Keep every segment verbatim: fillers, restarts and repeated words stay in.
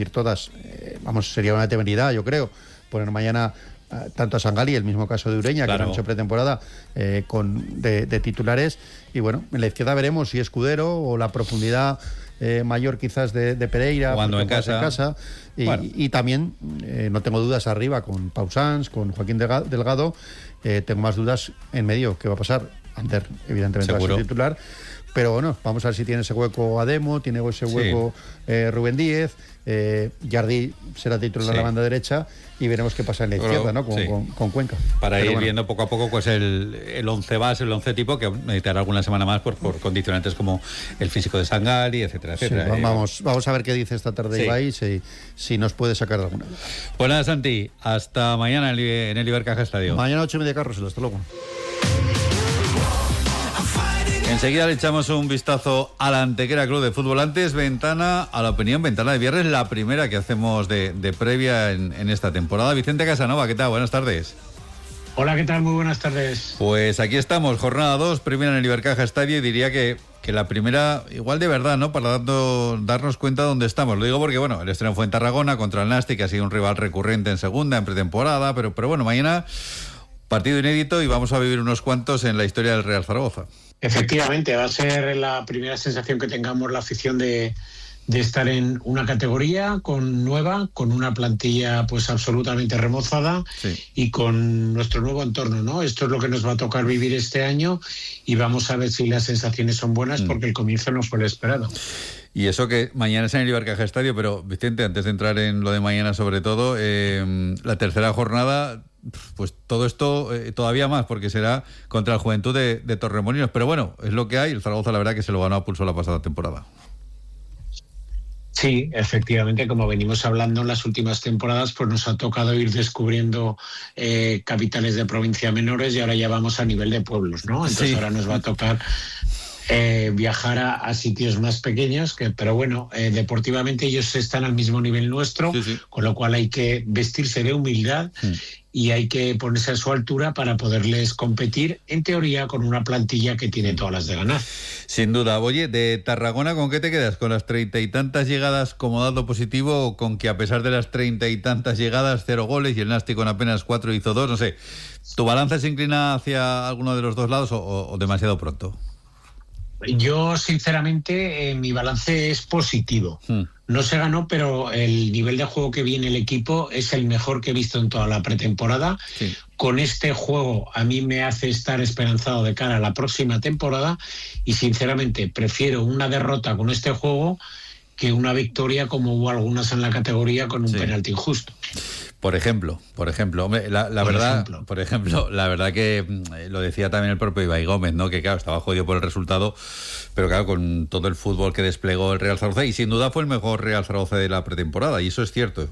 todas, eh, vamos, sería una temeridad, yo creo, poner mañana eh, tanto a Sangali, el mismo caso de Ureña, claro, que no ha hecho pretemporada, eh, con de, de titulares, y bueno, en la izquierda veremos si Escudero o la profundidad eh, mayor quizás de, de Pereira, jugando en casa, en casa y, bueno. y, y también, eh, no tengo dudas arriba con Pau Sanz, con Joaquín Delgado, eh, tengo más dudas en medio, ¿qué va a pasar? Ander, evidentemente, ¿seguro? Va a ser titular. Pero bueno, vamos a ver si tiene ese hueco Ademo, tiene ese hueco sí. eh, Rubén Díez, eh, Jardí será titular sí. en la banda derecha y veremos qué pasa en la izquierda, ¿no? Con, sí. con, con Cuenca. Para Pero ir bueno. viendo poco a poco pues el, el once base, el once tipo, que necesitará alguna semana más por, por condicionantes como el físico de Sangali, etcétera, etcétera. Sí, vamos, vamos a ver qué dice esta tarde sí. Ibai, si, si nos puede sacar alguna. Pues nada, Santi, hasta mañana en el, en el Ibercaja Estadio. Mañana ocho y media Carrusel, hasta luego. Enseguida le echamos un vistazo a la Antequera Club de Fútbol. Antes, ventana a la opinión, ventana de viernes, la primera que hacemos de, de previa en, en esta temporada. Vicente Casanova, ¿qué tal? Buenas tardes. Hola, ¿qué tal? Muy buenas tardes. Pues aquí estamos, jornada dos, primera en el Ibercaja Estadio, y diría que, que la primera, igual de verdad, ¿no? Para dando, darnos cuenta de dónde estamos. Lo digo porque, bueno, el estreno fue en Tarragona contra el Nasti, que ha sido un rival recurrente en segunda, en pretemporada, pero, pero bueno, mañana partido inédito y vamos a vivir unos cuantos en la historia del Real Zaragoza. Efectivamente, va a ser la primera sensación que tengamos la afición de, de estar en una categoría con nueva, con una plantilla pues absolutamente remozada sí. y con nuestro nuevo entorno, ¿no? Esto es lo que nos va a tocar vivir este año y vamos a ver si las sensaciones son buenas mm. porque el comienzo no fue el esperado. Y eso que mañana es en el Ibercaja Estadio, pero Vicente, antes de entrar en lo de mañana sobre todo, eh, la tercera jornada, pues todo esto eh, todavía más, porque será contra el Juventud de, de Torremolinos. Pero bueno, es lo que hay. El Zaragoza, la verdad, que se lo ganó a pulso la pasada temporada. Sí, efectivamente, como venimos hablando en las últimas temporadas, pues nos ha tocado ir descubriendo eh, capitales de provincia menores y ahora ya vamos a nivel de pueblos, ¿no? Entonces sí. ahora nos va a tocar Eh, viajar a, a sitios más pequeños, que, pero bueno, eh, deportivamente ellos están al mismo nivel nuestro, sí, sí. con lo cual hay que vestirse de humildad sí. y hay que ponerse a su altura para poderles competir, en teoría, con una plantilla que tiene todas las de ganar. Sin duda. Oye, de Tarragona, ¿con qué te quedas? ¿Con las treinta y tantas llegadas como dato positivo o con que a pesar de las treinta y tantas llegadas, cero goles y el Nasti con apenas cuatro hizo dos? No sé, ¿tu balanza se inclina hacia alguno de los dos lados o, o, o demasiado pronto? Yo, sinceramente, eh, mi balance es positivo. Hmm. No se ganó, pero el nivel de juego que viene el equipo es el mejor que he visto en toda la pretemporada. Sí. Con este juego a mí me hace estar esperanzado de cara a la próxima temporada y, sinceramente, prefiero una derrota con este juego que una victoria como hubo algunas en la categoría con un sí. penalti injusto. Por ejemplo, por ejemplo, hombre, la, la por verdad, ejemplo. por ejemplo, la verdad que eh, lo decía también el propio Ibai Gómez, ¿no? Que claro, estaba jodido por el resultado, pero claro, con todo el fútbol que desplegó el Real Zaragoza, y sin duda fue el mejor Real Zaragoza de la pretemporada, y eso es cierto.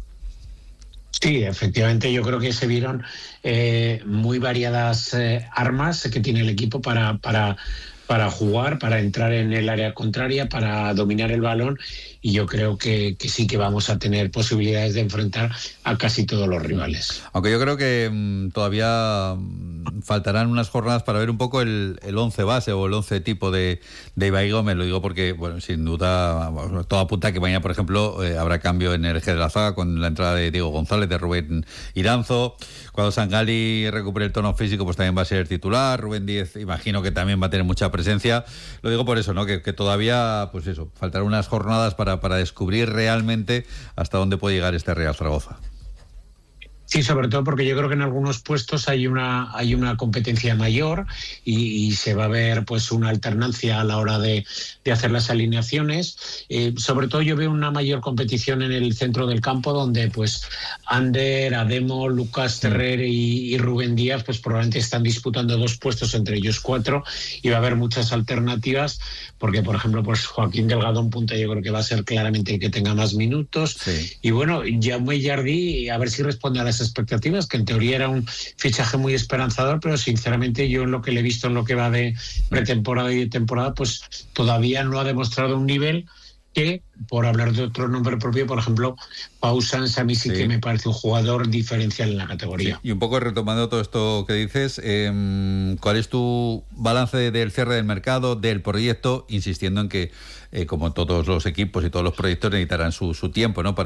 Sí, efectivamente, yo creo que se vieron eh, muy variadas eh, armas que tiene el equipo para, para, para jugar, para entrar en el área contraria, para dominar el balón. Y yo creo que, que sí que vamos a tener posibilidades de enfrentar a casi todos los rivales. Aunque yo creo que mmm, todavía mmm, faltarán unas jornadas para ver un poco el, el once base o el once tipo de, de Ibai Gómez. Lo digo porque, bueno, sin duda, bueno, todo apunta a que mañana, por ejemplo, eh, habrá cambio en el eje de la zaga con la entrada de Diego González, de Rubén Iranzo. Cuando Sangali recupere el tono físico, pues también va a ser titular. Rubén Díez, imagino que también va a tener mucha presencia. Lo digo por eso, ¿no? Que, que todavía, pues eso, faltarán unas jornadas para Para, para descubrir realmente hasta dónde puede llegar este Real Zaragoza. Sí, sobre todo porque yo creo que en algunos puestos hay una hay una competencia mayor y, y se va a ver pues una alternancia a la hora de, de hacer las alineaciones. Eh, sobre todo yo veo una mayor competición en el centro del campo donde pues Ander, Ademo, Lucas Terrer y, y Rubén Díaz pues probablemente están disputando dos puestos entre ellos cuatro y va a haber muchas alternativas porque por ejemplo pues Joaquín Delgado en punta yo creo que va a ser claramente el que tenga más minutos sí. y bueno, Jaume Jardí a ver si responde a las expectativas, que en teoría era un fichaje muy esperanzador, pero sinceramente yo en lo que le he visto en lo que va de pretemporada y de temporada, pues todavía no ha demostrado un nivel que, por hablar de otro nombre propio, por ejemplo, Pau Sanz a mí sí, sí que me parece un jugador diferencial en la categoría. Sí. Y un poco retomando todo esto que dices, eh, ¿cuál es tu balance del cierre del mercado, del proyecto, insistiendo en que, eh, como todos los equipos y todos los proyectos, necesitarán su, su tiempo, ¿no?, para